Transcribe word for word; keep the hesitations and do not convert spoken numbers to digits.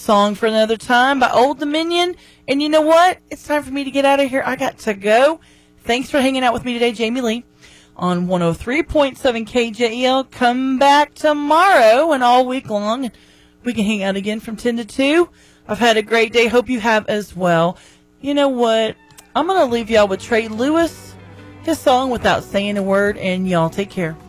Song for Another Time by Old Dominion. And you know what? It's time for me to get out of here. I got to go. Thanks for hanging out with me today, Jamie Lee, on one oh three point seven K J E L. Come back tomorrow and all week long, and we can hang out again from ten to two. I've had a great day. Hope you have as well. You know what? I'm going to leave y'all with Trey Lewis, his song Without Saying a Word, and y'all take care.